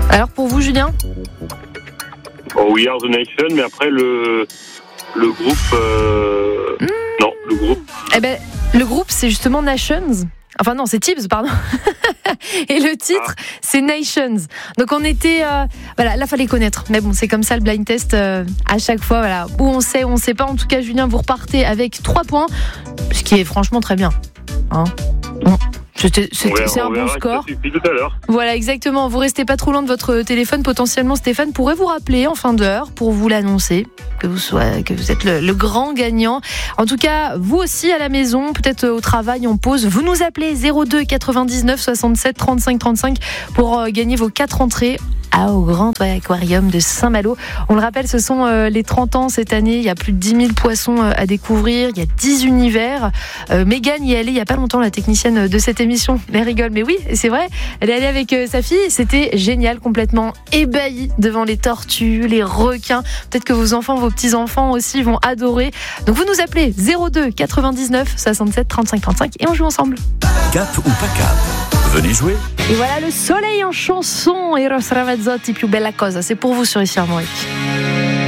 Alors pour vous, Julien? We Are the Nation, mais après le groupe... Non, le groupe... Eh ben, le groupe, c'est justement Nations. Enfin non, c'est Tibbs, pardon. Et le titre, c'est Nations. Donc on était... voilà, là, fallait connaître. Mais bon, c'est comme ça le blind test à chaque fois. Voilà, où on sait pas. En tout cas, Julien, vous repartez avec 3 points, ce qui est franchement très bien. Hein, bon. C'est un bon score. Tout à l'heure. Voilà, exactement. Vous restez pas trop loin de votre téléphone. Potentiellement, Stéphane pourrait vous rappeler en fin d'heure pour vous l'annoncer, que vous êtes le grand gagnant. En tout cas, vous aussi à la maison, peut-être au travail, en pause, vous nous appelez 02 99 67 35 35 pour gagner vos 4 entrées au Grand Aquarium de Saint-Malo. On le rappelle, ce sont les 30 ans cette année. Il y a plus de 10 000 poissons à découvrir. Il y a 10 univers. Mégane y est allée il n'y a pas longtemps, la technicienne de cette émission. Elle rigole, mais oui, c'est vrai. Elle est allée avec sa fille. C'était génial, complètement ébahi devant les tortues, les requins. Peut-être que vos enfants, vos petits-enfants aussi vont adorer. Donc vous nous appelez 02 99 67 35 35 et on joue ensemble. Cap ou pas cap? Venez jouer. Et voilà le soleil en chanson. Eros Ramazzotti, Più bella cosa. C'est pour vous sur ici Armorique.